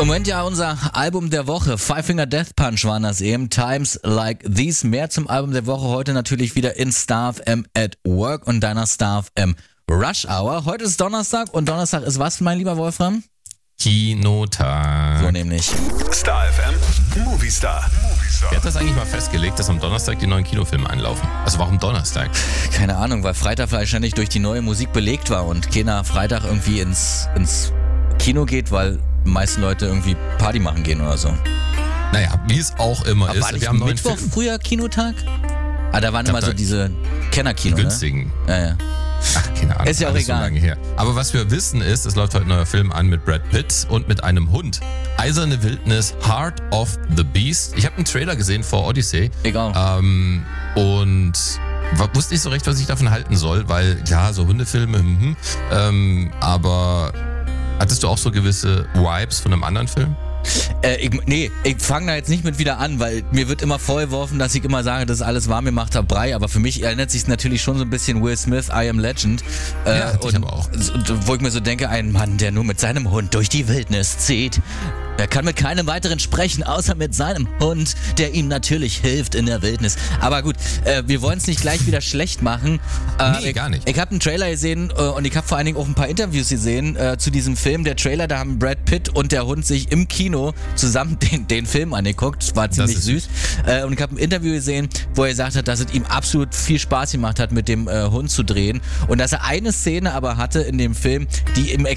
Im Moment ja unser Album der Woche. Five Finger Death Punch waren das eben. Times Like These. Mehr zum Album der Woche heute natürlich wieder in Star FM at Work und deiner Star FM Rush Hour. Heute ist Donnerstag und Donnerstag ist was, mein lieber Wolfram? Kinotag. So nämlich. Star FM Movie Star. Wer hat das eigentlich mal festgelegt, dass am Donnerstag die neuen Kinofilme einlaufen? Also warum Donnerstag? Keine Ahnung, weil Freitag wahrscheinlich durch die neue Musik belegt war und keiner Freitag irgendwie ins Kino geht, weil die meisten Leute irgendwie Party machen gehen oder so. Naja, wie es auch immer Aber ist. war nicht Wir haben neuen Mittwoch Film. früher Kinotag? Ah, da waren immer so diese Kennerkino, Die günstigen. Ne? Ja. Ach, keine Ahnung. Ist ja auch alles egal. So lange her. Aber was wir wissen ist, es läuft heute ein neuer Film an mit Brad Pitt und mit einem Hund. Eiserne Wildnis, Heart of the Beast. Ich habe einen Trailer gesehen vor Odyssey. Egal. Und wusste nicht so recht, was ich davon halten soll, weil, ja, so Hundefilme, aber hattest du auch so gewisse Vibes von einem anderen Film? Ich fange da jetzt nicht mit wieder an, weil mir wird immer vorgeworfen, dass ich immer sage, das ist alles warm gemachter Brei, aber für mich erinnert sich natürlich schon so ein bisschen Will Smith, I Am Legend. Ja, ich aber auch. Wo ich mir so denke, ein Mann, der nur mit seinem Hund durch die Wildnis zieht. Er kann mit keinem weiteren sprechen, außer mit seinem Hund, der ihm natürlich hilft in der Wildnis. Aber gut, wir wollen es nicht gleich wieder schlecht machen. Nee, gar nicht. Ich habe einen Trailer gesehen und ich habe vor allen Dingen auch ein paar Interviews gesehen zu diesem Film. Der Trailer, da haben Brad Pitt und der Hund sich im Kino zusammen den Film angeguckt. War ziemlich süß. Und ich habe ein Interview gesehen, wo er gesagt hat, dass es ihm absolut viel Spaß gemacht hat, mit dem Hund zu drehen. Und dass er eine Szene aber hatte in dem Film, die ihm